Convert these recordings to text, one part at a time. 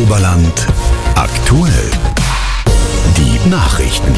Oberland aktuell. Die Nachrichten.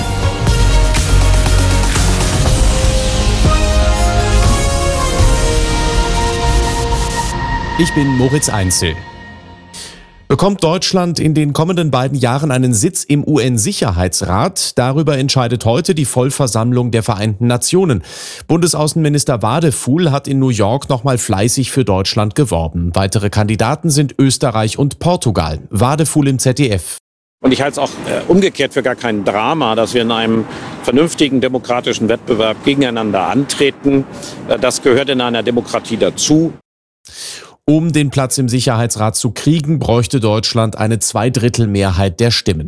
Ich bin Moritz Einzel. Bekommt Deutschland in den kommenden beiden Jahren einen Sitz im UN-Sicherheitsrat? Darüber entscheidet heute die Vollversammlung der Vereinten Nationen. Bundesaußenminister Wadefuhl hat in New York nochmal fleißig für Deutschland geworben. Weitere Kandidaten sind Österreich und Portugal. Wadefuhl im ZDF. Und ich halte es auch umgekehrt für gar kein Drama, dass wir in einem vernünftigen demokratischen Wettbewerb gegeneinander antreten. Das gehört in einer Demokratie dazu. Um den Platz im Sicherheitsrat zu kriegen, bräuchte Deutschland eine Zweidrittelmehrheit der Stimmen.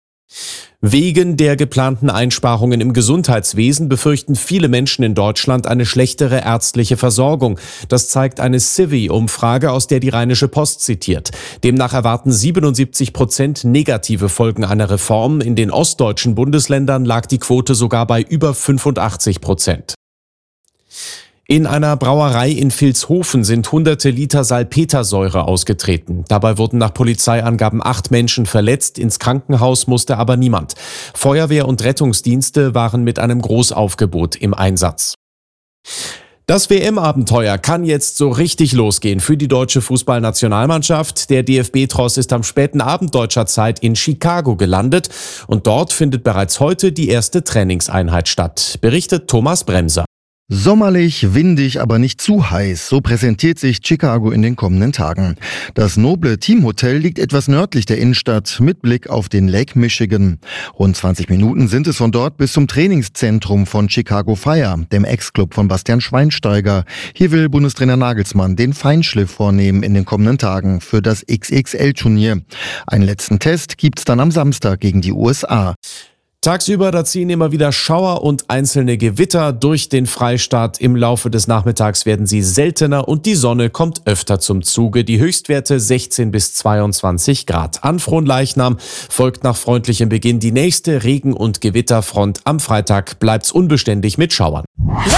Wegen der geplanten Einsparungen im Gesundheitswesen befürchten viele Menschen in Deutschland eine schlechtere ärztliche Versorgung. Das zeigt eine Civi-Umfrage, aus der die Rheinische Post zitiert. Demnach erwarten 77% negative Folgen einer Reform. In den ostdeutschen Bundesländern lag die Quote sogar bei über 85%. In einer Brauerei in Vilshofen sind hunderte Liter Salpetersäure ausgetreten. Dabei wurden nach Polizeiangaben 8 Menschen verletzt. Ins Krankenhaus musste aber niemand. Feuerwehr und Rettungsdienste waren mit einem Großaufgebot im Einsatz. Das WM-Abenteuer kann jetzt so richtig losgehen für die deutsche Fußballnationalmannschaft. Der DFB-Tross ist am späten Abend deutscher Zeit in Chicago gelandet und dort findet bereits heute die erste Trainingseinheit statt, berichtet Thomas Bremser. Sommerlich, windig, aber nicht zu heiß. So präsentiert sich Chicago in den kommenden Tagen. Das noble Teamhotel liegt etwas nördlich der Innenstadt mit Blick auf den Lake Michigan. Rund 20 Minuten sind es von dort bis zum Trainingszentrum von Chicago Fire, dem Ex-Club von Bastian Schweinsteiger. Hier will Bundestrainer Nagelsmann den Feinschliff vornehmen in den kommenden Tagen für das XXL-Turnier. Einen letzten Test gibt's dann am Samstag gegen die USA. Tagsüber, da ziehen immer wieder Schauer und einzelne Gewitter durch den Freistaat. Im Laufe des Nachmittags werden sie seltener und die Sonne kommt öfter zum Zuge. Die Höchstwerte 16 bis 22 Grad. An Fronleichnam folgt nach freundlichem Beginn die nächste Regen- und Gewitterfront. Am Freitag bleibt's unbeständig mit Schauern.